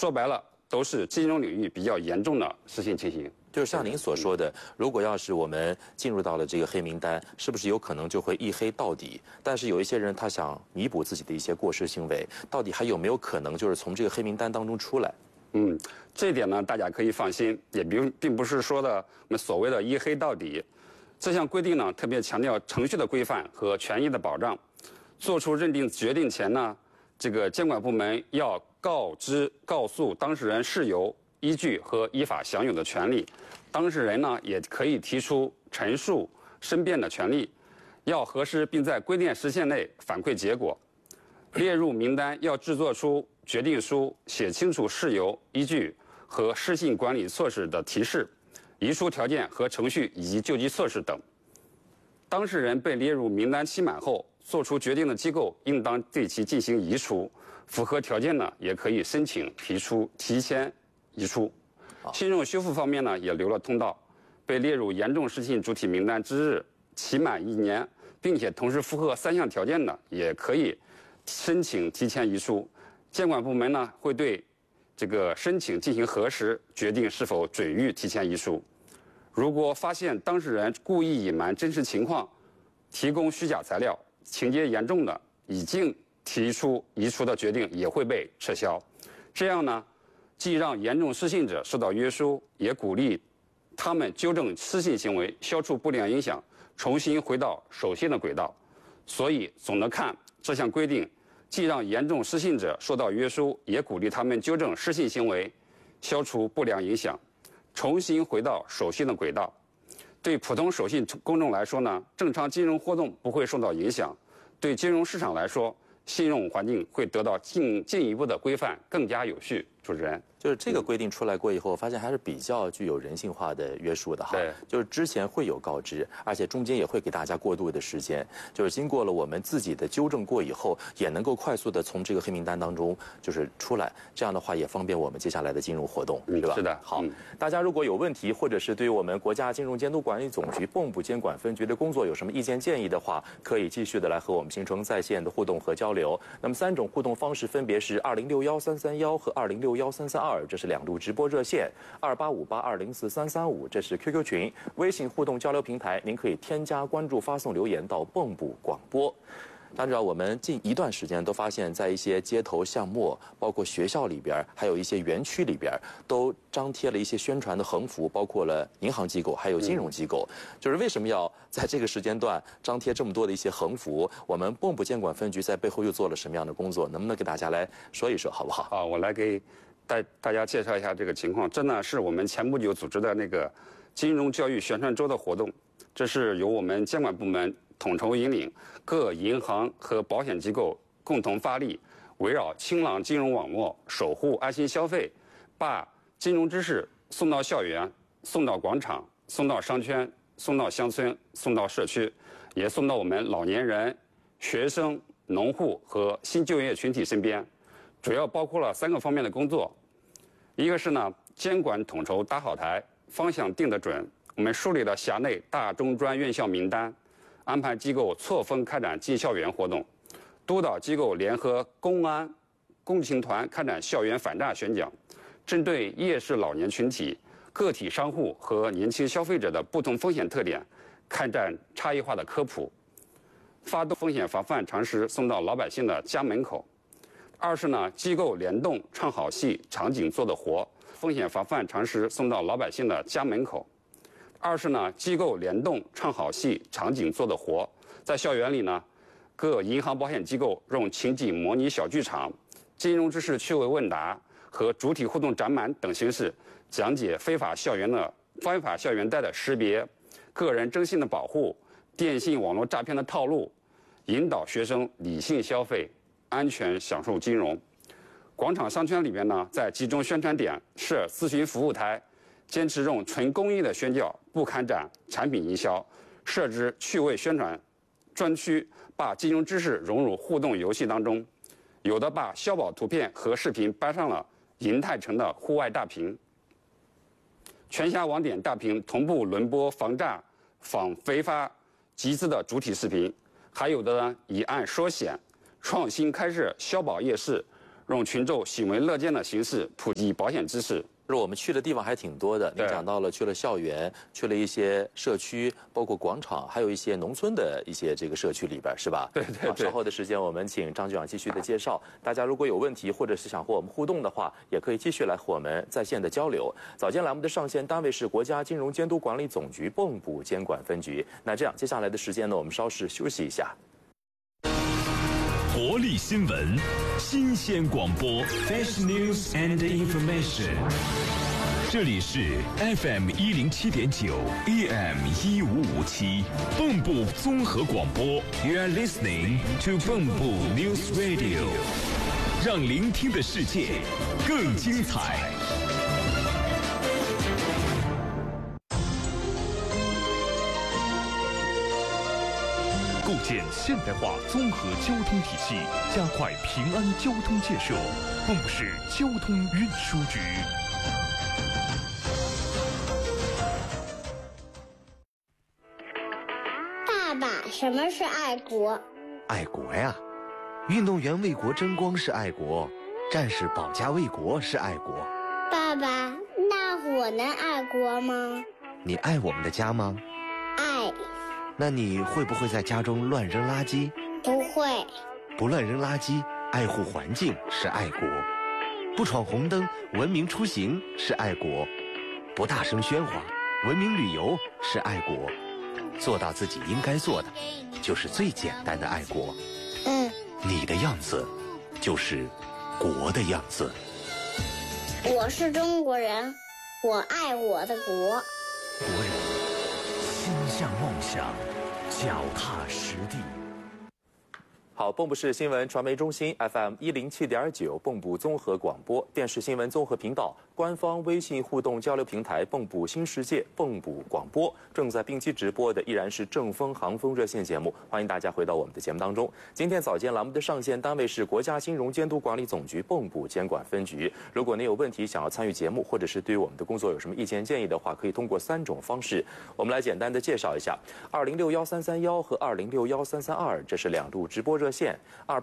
说白了都是金融领域比较严重的失信情形。 就是像您所说的，如果要是我们进入到了这个黑名单，是不是有可能就会一黑到底？但是有一些人他想弥补自己的一些过失行为，到底还有没有可能就是从这个黑名单当中出来？ 这一点呢，大家可以放心，也并不是说的我们所谓的一黑到底。这项规定呢，特别强调程序的规范和权益的保障。做出认定决定前呢，这个监管部门要告诉当事人事由、依据和依法享有的权利。当事人呢，也可以提出陈述、申辩的权利，要核实并在规定时限内反馈结果。列入名单要制作出决定书，写清楚事由、依据和失信管理措施的提示、移除条件和程序以及救济措施等。当事人被列入名单期满后，作出决定的机构应当对其进行移除，符合条件呢，也可以申请提前移出。信用修复方面呢，也留了通道，被列入严重失信主体名单之日期满1年，并且同时符合3项条件的，也可以申请提前移出。监管部门呢，会对这个申请进行核实，决定是否准予提前移出。如果发现当事人故意隐瞒真实情况，提供虚假材料，情节严重的，已经提出移除的决定也会被撤销。这样呢，既让严重失信者受到约束，也鼓励他们纠正失信行为，消除不良影响，重新回到守信的轨道。所以总的看，这项规定既让严重失信者受到约束，也鼓励他们纠正失信行为，消除不良影响，重新回到守信的轨道。对普通守信公众来说呢，正常金融活动不会受到影响；对金融市场来说，信用环境会得到进一步的规范，更加有序。主持人。 就是这个规定出来过以后，发现还是比较具有人性化的约束的哈。 对， 就是之前会有告知，而且中间也会给大家过渡的时间，就是经过了我们自己的纠正过以后，也能够快速的从这个黑名单当中就是出来。这样的话也方便我们接下来的金融活动，是吧？ 是的。 好，大家如果有问题，或者是对于我们国家金融监督管理总局蚌埠监管分局的工作有什么意见建议的话，可以继续的来和我们形成在线的互动和交流。那么3种互动方式分别是20613331和20613332，这是2路直播热线，2858204335，这是 QQ 群，微信互动交流平台，您可以添加关注，发送留言到蚌埠广播。大家知道，我们近一段时间都发现，在一些街头巷陌，包括学校里边，还有一些园区里边，都张贴了一些宣传的横幅，包括了银行机构，还有金融机构。就是为什么要在这个时间段张贴这么多的一些横幅？我们蚌埠监管分局在背后又做了什么样的工作？能不能给大家来说一说，好不好？ 我来给大家介绍一下这个情况。这呢是我们前不久组织的那个金融教育宣传周的活动，这是由我们监管部门统筹引领，各银行和保险机构共同发力，围绕清朗金融网络，守护安心消费，把金融知识送到校园，送到广场，送到商圈，送到乡村，送到社区，也送到我们老年人、学生、农户和新就业群体身边。主要包括了3个方面的工作，一个是呢，监管统筹搭好台，方向定得准，我们梳理了辖内大中专院校名单，安排机构错峰开展进校园活动，督导机构联合公安、共青团开展校园反诈宣讲，针对夜市老年群体、个体商户和年轻消费者的不同风险特点，开展差异化的科普，发动风险防范常识送到老百姓的家门口。二是呢，机构联动唱好戏，场景做得活，风险防范常识送到老百姓的家门口。二是呢，机构联动唱好戏，场景做得活，在校园里呢，各银行保险机构用情景模拟小剧场、金融知识趣味问答和主体互动展览等形式，讲解非法校园贷的识别、个人征信的保护、电信网络诈骗的套路，引导学生理性消费，安全享受金融。广场商圈里面呢，在集中宣传点设咨询服务台，坚持用纯公益的宣教，不开展产品营销，设置趣味宣传专区，把金融知识融入互动游戏当中。有的把消保图片和视频搬上了银泰城的户外大屏，全辖网点大屏同步轮播防诈、防非法集资的主体视频。还有的呢，以案说险，创新开设消保夜市， 让群众喜闻乐见的形式普及保险知识。 是我们去的地方还挺多的，您讲到了去了校园，去了一些社区，包括广场，还有一些农村的一些这个社区里边，是吧？ 对对对。 稍后的时间，我们请张局长继续的介绍。大家如果有问题，或者是想和我们互动的话，也可以继续来和我们在线的交流。早间栏目的上线单位是国家金融监督管理总局蚌埠监管分局。那这样，接下来的时间呢，我们稍事休息一下。 活力新闻，新鲜广播 ，Fresh News and Information。这里是 FM 107.9 AM 1557，蚌埠综合广播。You are listening to 蚌埠 News Radio， 让聆听的世界更精彩。构建现代化综合交通体系，加快平安交通建设。蚌埠市交通运输局。 爸爸，什么是爱国？ 爱国呀，运动员为国争光是爱国，战士保家卫国是爱国。 爸爸，那我能爱国吗？ 你爱我们的家吗？ 爱。 那你会不会在家中乱扔垃圾？ 不会。 不乱扔垃圾，爱护环境是爱国。不闯红灯，文明出行是爱国。不大声喧哗，文明旅游是爱国。做到自己应该做的，就是最简单的爱国。你的样子，就是国的样子。 我是中国人，我爱我的国。 国人心向梦想，脚踏实地。 好，蚌埠市新闻传媒中心 FM 107.9，蚌埠综合广播电视新闻综合频道官方微信互动交流平台蚌埠新世界蚌埠广播正在并机直播的依然是正风航风热线节目，欢迎大家回到我们的节目当中。今天早间栏目的上线单位是国家金融监督管理总局蚌埠监管分局。如果您有问题想要参与节目，或者是对于我们的工作有什么意见建议的话，可以通过3种方式。我们来简单的介绍一下：20613331和20613332，这是2路直播热线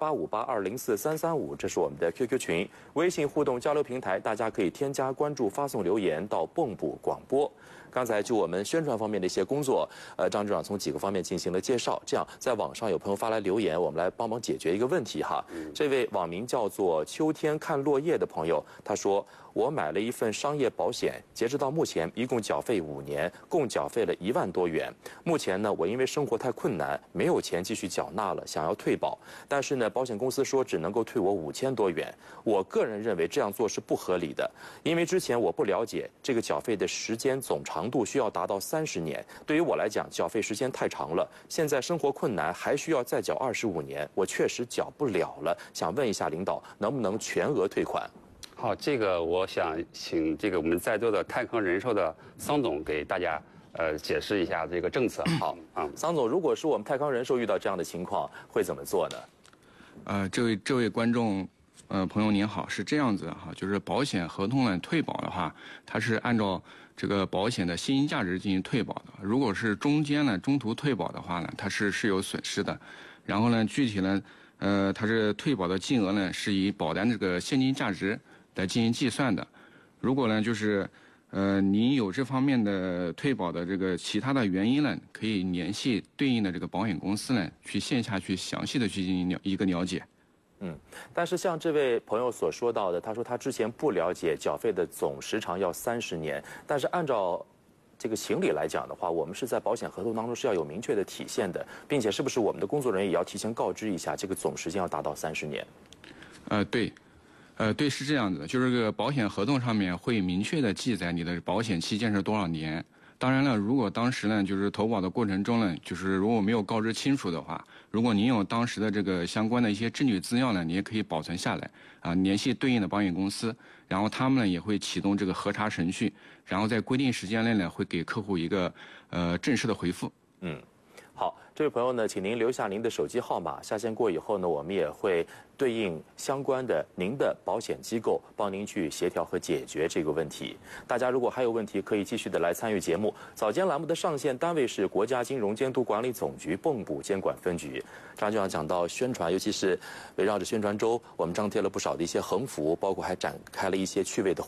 ；2858204335，这是我们的 QQ 群。微信互动交流平台，大家可以添加关注、发送留言到蚌埠广播。刚才就我们宣传方面的一些工作，张局长从几个方面进行了介绍。这样，在网上有朋友发来留言，我们来帮忙解决一个问题哈。这位网名叫做秋天看落叶的朋友，他说：我买了一份商业保险，截止到目前一共缴费5年，共缴费了1万多元。目前呢，我因为生活太困难，没有钱继续缴纳了，想要退保，但是呢，保险公司说只能够退我5000多元。我个人认为这样做是不合理的，因为之前我不了解这个缴费的时间总长度需要达到30年，对于我来讲，缴费时间太长了。现在生活困难，还需要再缴25年，我确实缴不了了。想问一下领导，能不能全额退款？ 好，这个我想请这个我们在座的泰康人寿的桑总给大家解释一下这个政策。好啊， 桑总，如果是我们泰康人寿遇到这样的情况，会怎么做呢？ 这位观众，朋友您好，是这样子哈，就是保险合同呢退保的话，它是按照这个保险的现金价值进行退保的。如果是中途退保的话呢，它是有损失的。然后呢，具体呢，它是退保的金额呢是以保单这个现金价值来进行计算的。如果呢就是您有这方面的退保的这个其他的原因呢，可以联系对应的这个保险公司呢，去线下去详细的去进行一个了解。 但是像这位朋友所说到的，他说他之前不了解缴费的总时长要30年，但是按照这个情理来讲的话，我们是在保险合同当中是要有明确的体现的，并且是不是我们的工作人员也要提前告知一下，这个总时间要达到30年？ 对，是这样子的，就是这个保险合同上面会明确的记载你的保险期间是多少年。当然了，如果当时呢，就是投保的过程中呢，就是如果没有告知清楚的话，如果您有当时的这个相关的一些证据资料呢，你也可以保存下来啊，联系对应的保险公司，然后他们呢也会启动这个核查程序，然后在规定时间内呢会给客户一个正式的回复。 好，这位朋友呢，请您留下您的手机号码，下线过以后呢，我们也会对应相关的您的保险机构，帮您去协调和解决这个问题。大家如果还有问题，可以继续的来参与节目。早间栏目的上线单位是国家金融监督管理总局蚌埠监管分局。张局长讲到宣传，尤其是围绕着宣传周，我们张贴了不少的一些横幅，包括还展开了一些趣味的